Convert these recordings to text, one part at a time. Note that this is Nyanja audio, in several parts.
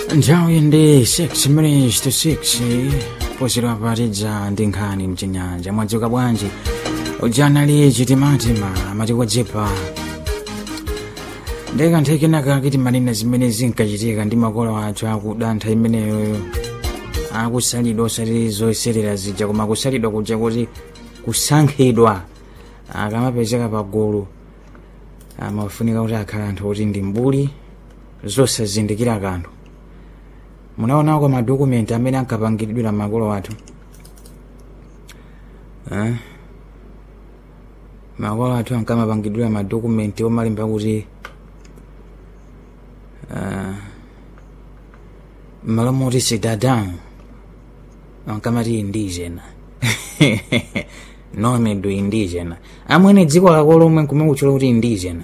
Nthawi ndi 6 minutes to 6 posera patidza ndi nkhani mchinyanja mwadzuka bwanji ujanali chitimatima amati kwajepa ndekanthekenaka kiti manena zimene zinkachitika ndi makolo athu akuda nthawi imeneyoyo akusalidwa osati zoyeserera zija koma kusalidwa kuja kuti kusankhidwa akamapezeka pagulu amafunika kuti akhala anthu kuti ndi mbuli zosazindikira kanthu. Munaona kwa madokumenti amene ankapangidwira makolo athu makolo athu ankamapangidwira madokumenti omalimba kuti malo moti cidadão ankamati indígena nome do indígena amwene dziko lako lomwe nkumekutchula kuti indígena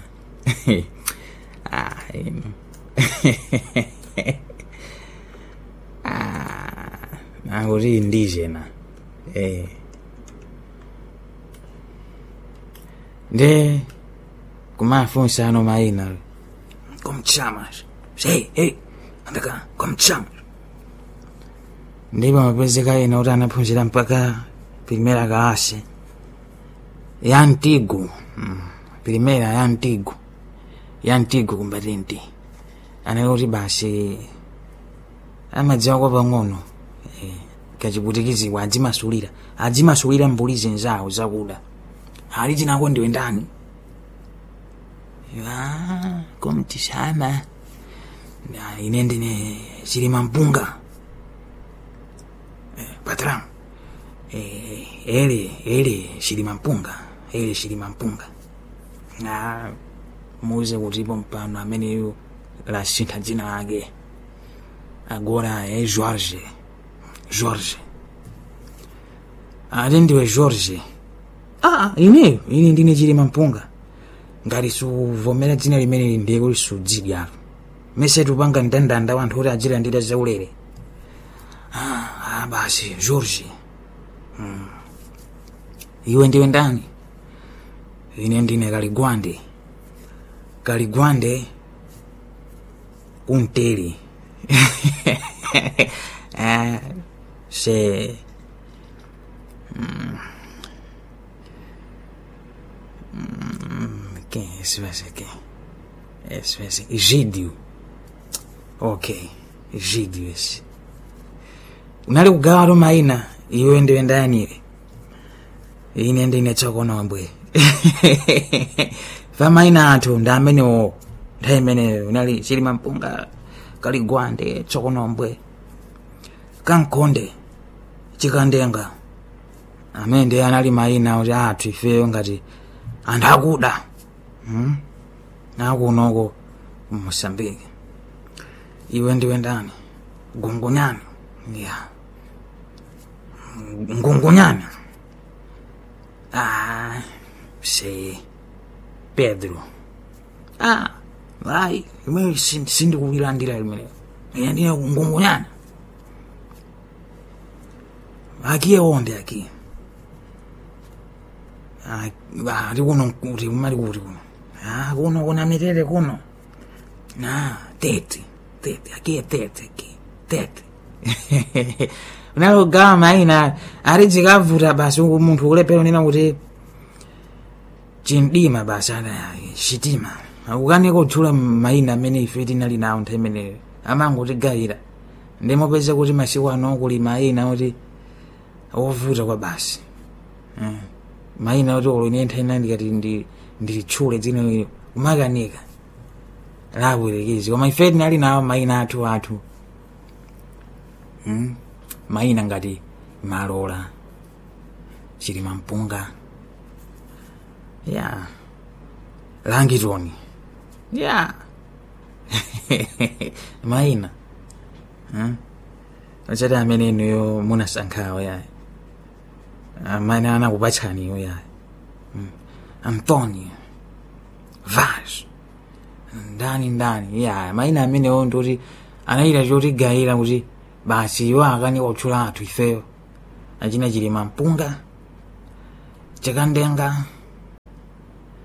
kuti indígena nde kumafunsa ano mayina como te chamas? Hey, andaka, como te chamas? Ndipo mapezeka ina kuti anaphunzira mpaka primera classe ya antigo primera ya antigo combatente anayoti basi amadziwa kwa pang'ono kachiputikizibwa adzimasulira mbuli zinzawo zakuda ali tinako ndiwe ndani como te chama? Ine ndine Chilima Mpunga patrão ele Chilima Mpunga muze kutipo mpano ameneyo lasintha dzina lake agora é Jorge ati ndiwe Jorge ine ndine Chilima Mpunga ngati suvomera dzina limene ndiye kuti sudzidya mese tupanga ndandanda wanthu kuti ajilandira zaulere basi Jorge iwe ndiwe ndani? Ine ndine Kaligwande Kunteli se que isso vai ser Egídio. Ok, Egídio esse unali kugawa mayina iwe ndiwe ndani? Ine ndine Chokonombwe fa mayina athu ndi amenewo nthawi imeneyo unali Chilima Mpunga, Kaligwande, Chokonombwe, Kankonde, Chikandenga amene ndi anali mayina kuti athu ifeyo ngati anthu akuda akunoko Mosambiki. Iwe ndiwe ndani? Gungonyani Ngungonyani se Pedro vai imene sindikuwilandira limene ine ndine Ngungonyani akiye onde aki ati kuno kuti umali kuti kuno kuna mitete kuno tete akiye tete unalogawa mayina ali zikavuta basi munthu kulepera nena kuti chindima basi chitima akukaneka kutchula mayina amene ife tinali nawo nthawi imeneyo amangotigayira ndimopeza kuti masiku ano kuli mayina kuti ovuta kwa basi mayina kuti olo ine nthawi ina ndikati ndilitchule dzina kumakanika labwerekezi koma ife tinali nawo mayina athu mayina ngati Malola, Chilima Mpunga Langitoni mayina achati amene inuyo munasankhawo amene anakupatsaniyo Antonio Vaz ndani mayina amenewo ndoti anayira chotigayira kuti basi iwo akanika kutchula athu ifeyo achina Chilima Mpunga, Chikandenga,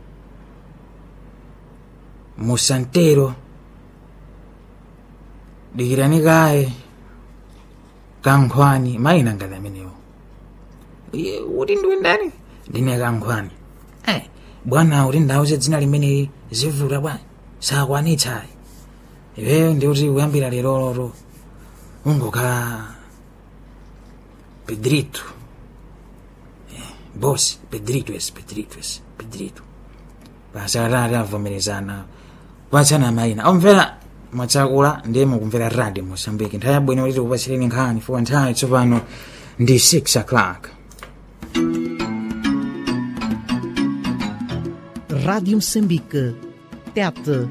Musantero dikirani kaye kankhwani mayina ngati amenewo kuti ndiwe ndani ndine kankhwani bwana kuti ndauze dzina limene zivuta bwana sakwanitsayi iweyo ndikuti kuyambira leroloro ungokhala Pedrito bosi Pedrito pasakatati avomerezana kupatsana mayina omvera mwachakula ndiye mukumvera radio Mozambique nthawi yabwino kuti tikupasireni nkhani fuka nthawi tsopano ndi 6 o'clock. Rádio Moçambique, TET.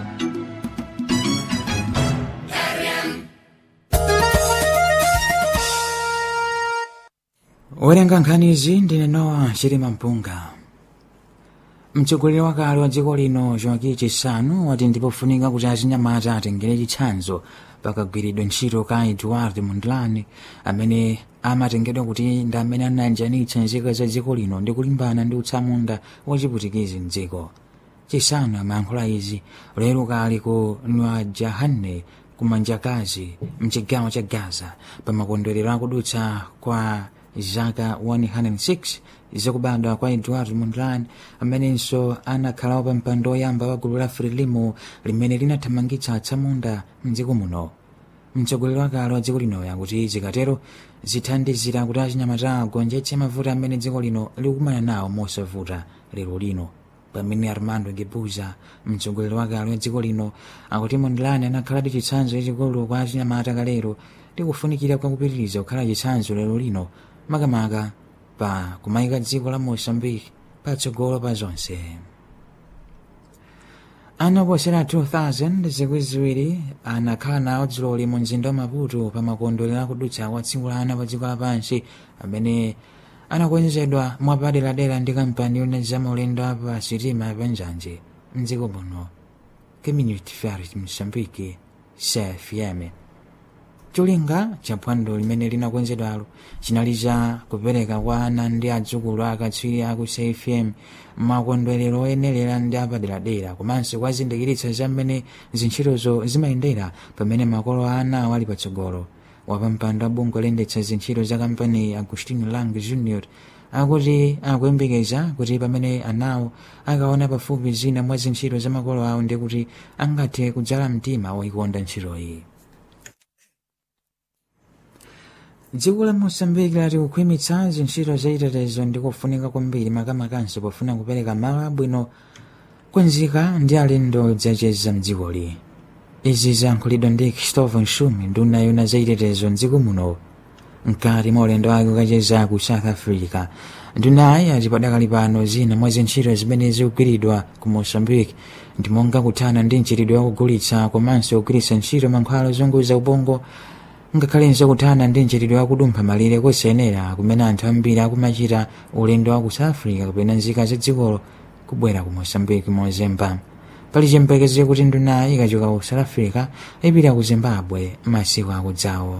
Werenga nkhanizi ndine Noah Chilima Mpunga. Mtsogoleri wakale wa dziko lino Joaquim Chissano wati ndipofunika kuti azinyamata atengere chitsanzo pakagwiridwa ntchito ka Eduardo Mondlane amene amatengedwa kuti ndi amene anayanjanitsa nzika za dziko lino ndi kulimbana ndi utsamunda wachiputikizi mdziko. Chissano amayankhula izi lero kali ku Nwajahanne kumanjakazi mchigawo cha Gaza pamakondwerero akudutsa kwa zaka 106 zakubadwa kwa Eduardo Mondlane amenenso anakhalawo pa mpando woyamba wa gulu la Frelimo limene linathamangitsa atsamunda mdziko muno. Mtsogoleri wakale wa dziko lino yakuti zikatero zithandizira kuti achinyamata agonjetse mavuto amene dziko lino likukumana nawo mosavuta lero lino. Pamene Armando Gebuza mtsogoleri wakale wa dziko lino akuti Mondlane anakhaladi chitsanzo chachikulu kwa achinyamata kalero ndikufunikira kwa kupitiriza kukhala chitsanzo lero lino makamaka pa kumayika dziko la Mozambique patsogolo pa zonse. Anaposera 2000 zikwiziri anakhala nawo dzulo mu mzinda wa Maputo pa makondwerero akudutsa kwa tsiku la ana pa dziko lapansi amene anakonzedwa mwapaderadera ndi kampani yona za maulendo apa sitima yapanjanje mdziko muno Community Ferries Mozambique CFM. Cholinga cha phwando limene linakonzedwalo chinali cha kupereka kwa ana ndi adzukulu akatswiri aku CFM makondwerero oyenera ndi apaderadera komanso kwazindikiritsa zamene zintchitozo zimayendera pamene makolo a ana wali patsogolo. Wapampando wa bungwe loyendetsa zintchito za kampani Agustino Lang Jr. akuti akuyembekeza kuti pamene anawo akaona pafupi zina mwa zintchito za makolo awo ndi kuti angathe kudzala mtima woyikonda ntchitoyi. Dziko la Mozambique lati kukhwimitsa zintchito za chitetezo ndi kufunika kwambiri makamakanso pofuna kupereka malo abwino kwa nzika ndi alendo zacheza mdzikoli. Izi zankhulidwa ndi Christopher Nshumi nduna yona za chitetezo mdziko muno mkati mwa ulendo wake ukacheza ku South Africa. Ndunayi ati padakali pano zina mwa zintchito zimene zikugwiridwa ku Mozambique ndi monga kuthana ndi mchitidwe wakugulitsa komanso kugwiritsa ntchito mankhwala ozunguza ubongo ngakhalenso kuthana ndi mchitidwe wakudumpha malire kosayenera kumene anthu ambiri akumachita ulendo wa ku South Africa kapena nzika za dzikolo kubwera ku Mozambique mozemba. Pali chiyembekezo kuti ndunayi ikachoka ku South Africa ipita ku Zimbabwe masiku akudzawo.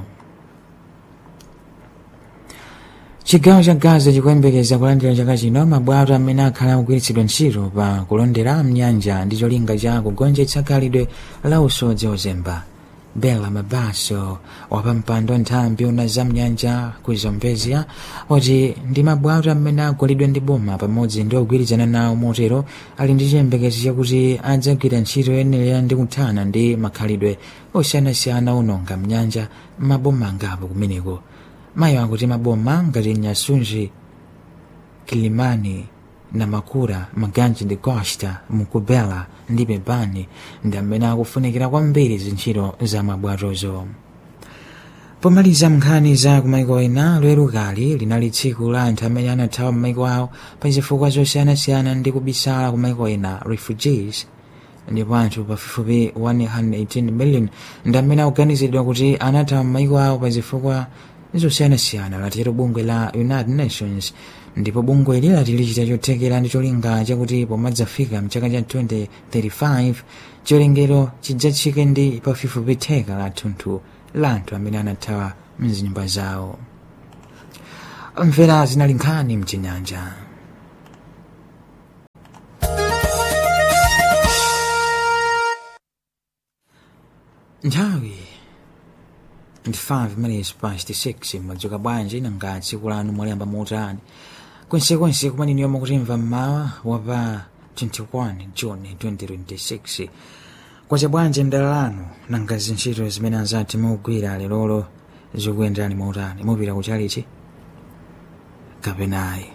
Chigawo cha Gaza chikuyembekeza kulandira chaka chino mabwato amene akhala akugwiritsidwa ntchito pa kulondera mnyanja ndi cholinga cha kugonjetsa khalidwe la usodzi ozemba. Bella Mabaso wapampando nthambi una za mnyanja ku Zambezia wati ndi mabwato amene agulidwa ndi boma pamodzi ndi ogwirizana nawo motero ali ndi chiyembekezo chakuti adzagwira ntchito yoyenera ndi kuthana ndi makhalidwe osiyanasiyana ononga mnyanja maboma angapo kumeneko. Mayo akuti maboma ngati Nyasunji, Kilimani, Namakura, Maganji de Costa, Mukubela ndi Bebani ndi amene akufunikira kwambiri zintchito za mabwatozo. Pomaliza nkhani za kumaiko ena lero kali linali tsiku la anthu amene anathawa m'maiko awo pa zifukwa zosiyanasiyana ndi kubisala kumaiko ena refugees ndipo anthu pafupifupi 118 million ndi amene akuganizidwa kuti anathawa m'maiko awo pa zifukwa zosiyanasiyana latero bungwe la United Nations. Ndipo bungwe ili lati lichita chothekera ndi cholinga chakuti pomadzafika mchaka cha 2035 chilengero chidzatsike ndi pafupifupi theka la thunthu la anthu amene anathawa mzinyumba zawo. Mvera zinali nkhani mchinyanja. Nthawi ndi 5 minutes past 6 mwadzuka bwanji nanga tsiku lanu mwaliamba motani kwensekonse kumene niyo mukutimva mmawa wapa 21 June 2026 kwacha bwanji mdala lanu nanga zintchito zimene anzati mugwira lero zikuyenderani motani mupita kuchalichi kapenayi